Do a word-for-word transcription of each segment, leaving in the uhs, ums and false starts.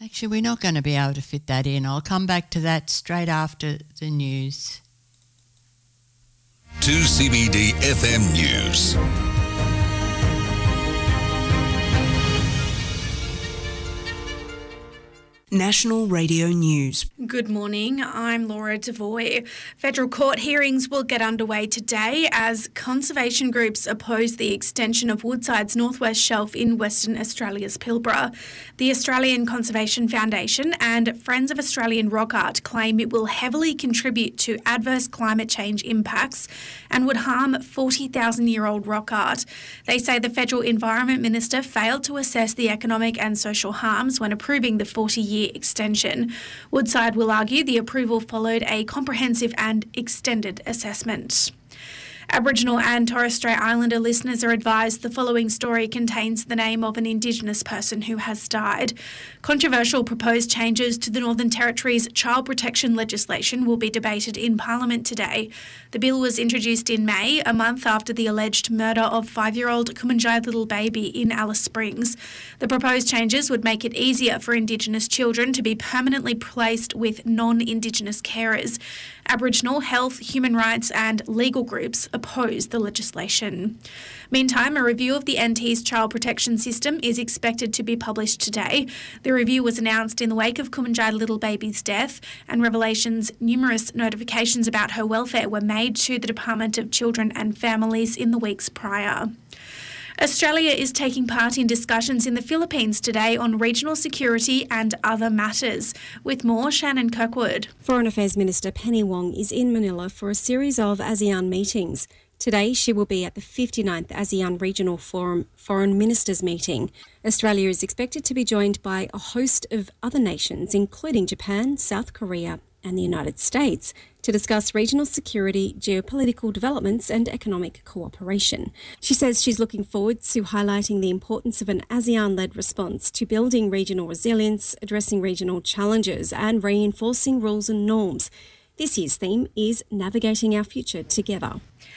Actually, we're not going to be able to fit that in. I'll come back to that straight after the news. two C B D F M News. National Radio News. Good morning, I'm Laura Devoy. Federal court hearings will get underway today as conservation groups oppose the extension of Woodside's Northwest Shelf in Western Australia's Pilbara. The Australian Conservation Foundation and Friends of Australian Rock Art claim it will heavily contribute to adverse climate change impacts and would harm forty thousand year old rock art. They say the Federal Environment Minister failed to assess the economic and social harms when approving the forty year extension. Woodside will argue the approval followed a comprehensive and extended assessment. Aboriginal and Torres Strait Islander listeners are advised the following story contains the name of an Indigenous person who has died. Controversial proposed changes to the Northern Territory's child protection legislation will be debated in Parliament today. The bill was introduced in May, a month after the alleged murder of five-year-old Kumanjai Little Baby in Alice Springs. The proposed changes would make it easier for Indigenous children to be permanently placed with non-Indigenous carers. Aboriginal health, human rights and legal groups oppose the legislation. Meantime, a review of the N T's child protection system is expected to be published today. The review was announced in the wake of Kumanjai Little Baby's death, and Revelation's numerous notifications about her welfare were made to the Department of Children and Families in the weeks prior. Australia is taking part in discussions in the Philippines today on regional security and other matters. With more, Shannon Kirkwood. Foreign Affairs Minister Penny Wong is in Manila for a series of ASEAN meetings. Today, she will be at the fifty-ninth ASEAN Regional Forum Foreign Ministers meeting. Australia is expected to be joined by a host of other nations, including Japan, South Korea and the United States, to discuss regional security, geopolitical developments and economic cooperation. She says she's looking forward to highlighting the importance of an ASEAN-led response to building regional resilience, addressing regional challenges and reinforcing rules and norms. This year's theme is Navigating Our Future Together.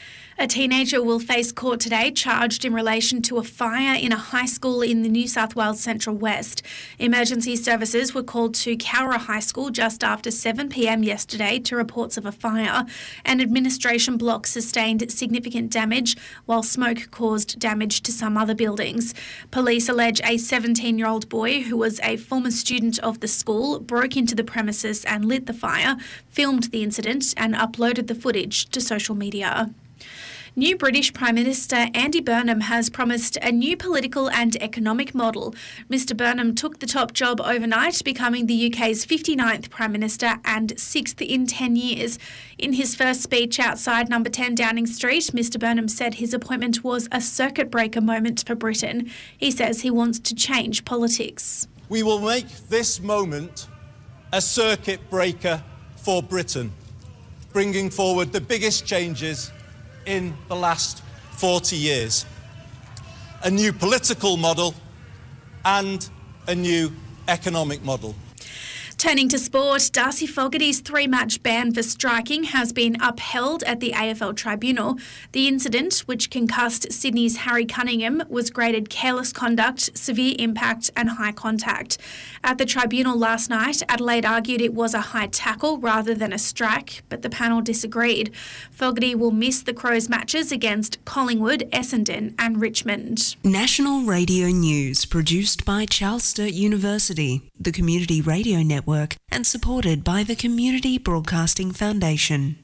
A teenager will face court today charged in relation to a fire in a high school in the New South Wales Central West. Emergency services were called to Cowra High School just after seven p m yesterday to reports of a fire. An administration block sustained significant damage, while smoke caused damage to some other buildings. Police allege a seventeen-year-old boy who was a former student of the school broke into the premises and lit the fire, filmed the incident and uploaded the footage to social media. New British Prime Minister Andy Burnham has promised a new political and economic model. Mister Burnham took the top job overnight, becoming the U K's fifty-ninth Prime Minister and sixth in ten years. In his first speech outside number ten Downing Street, Mister Burnham said his appointment was a circuit breaker moment for Britain. He says he wants to change politics. We will make this moment a circuit breaker for Britain, bringing forward the biggest changes in the last forty years. A new political model and a new economic model. Turning to sport, Darcy Fogarty's three-match ban for striking has been upheld at the A F L Tribunal. The incident, which concussed Sydney's Harry Cunningham, was graded careless conduct, severe impact and high contact. At the tribunal last night, Adelaide argued it was a high tackle rather than a strike, but the panel disagreed. Fogarty will miss the Crows matches against Collingwood, Essendon and Richmond. National Radio News, produced by Charles Sturt University, the Community Radio Network, and supported by the Community Broadcasting Foundation.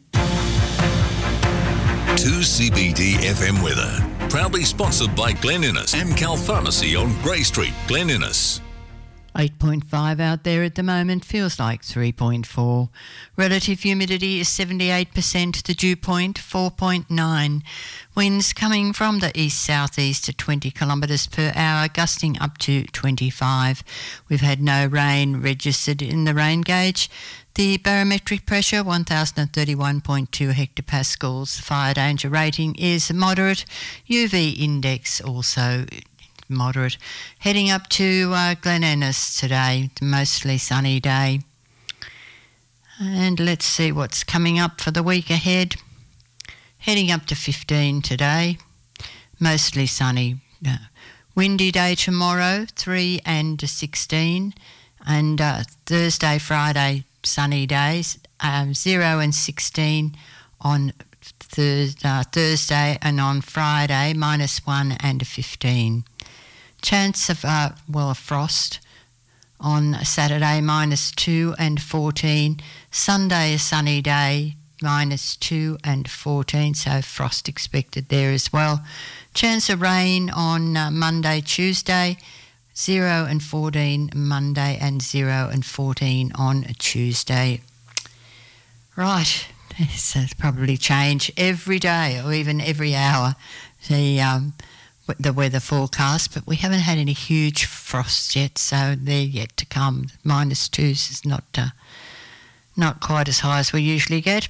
two C B D F M weather, proudly sponsored by Glen Innes, Amcal Pharmacy on Grey Street, Glen Innes. eight point five out there at the moment, feels like three point four. Relative humidity is seventy-eight percent, the dew point four point nine. Winds coming from the east-southeast at twenty kilometres per hour, gusting up to twenty-five. We've had no rain registered in the rain gauge. The barometric pressure, one thousand thirty-one point two hectopascals. The fire danger rating is moderate. U V index also moderate. Heading up to uh, Glen Innes today, mostly sunny day. And let's see what's coming up for the week ahead. Heading up to fifteen today, mostly sunny. Uh, windy day tomorrow, three and sixteen. And uh, Thursday, Friday, sunny days, um, zero and sixteen on th- uh, Thursday, and on Friday, minus one and fifteen. Chance of, uh, well, a frost on Saturday, minus two and fourteen. Sunday, a sunny day, minus two and fourteen, so frost expected there as well. Chance of rain on uh, Monday, Tuesday, zero and fourteen Monday, and zero and fourteen on Tuesday. Right, it's uh, probably change every day or even every hour, the um, the weather forecast, but we haven't had any huge frosts yet, so they're yet to come. Minus twos is not uh, not quite as high as we usually get.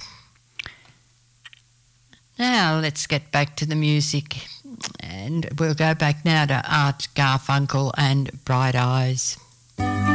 Now let's get back to the music, and we'll go back now to Art Garfunkel and Bright Eyes.